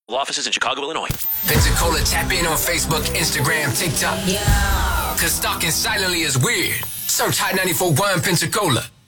Offices in Chicago, Illinois. Pensacola, tap in on Facebook, Instagram, TikTok. Yeah. Cause stalking silently is weird. Search Hot 94.1 Pensacola.